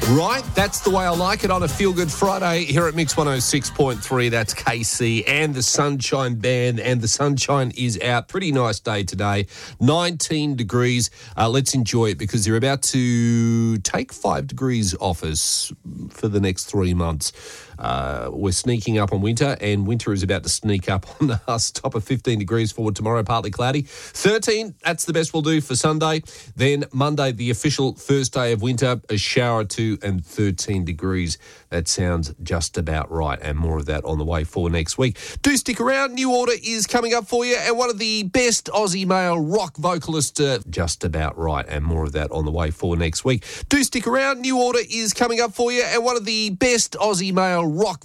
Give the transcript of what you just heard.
Right, that's the way I like it on a Feel Good Friday here at Mix 106.3. That's KC and the Sunshine Band, and the sunshine is out. Pretty nice day today, 19 degrees. Let's enjoy it because they're about to take 5 degrees off us for the next 3 months. We're sneaking up on winter, and winter is about to sneak up on us. Top of 15 degrees forward tomorrow, partly cloudy. 13, that's the best we'll do for Sunday. Then Monday, the official first day of winter, a shower or two and 13 degrees. That sounds just about right, and more of that on the way for next week. Do stick around. New Order is coming up for you, and one of the best Aussie male rock vocalists, just about right, and more of that on the way for next week. Do stick around. New Order is coming up for you, and one of the best Aussie male rock